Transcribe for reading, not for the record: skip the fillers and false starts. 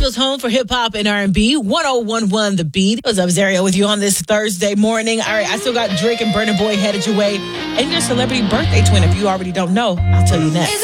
Chicago's home for hip hop and R&B. 101.1 The Beat. What's up, Zario, with you on this Thursday morning. All right, I still got Drake and Burna Boy headed your way. And your celebrity birthday twin. If you already don't know, I'll tell you next.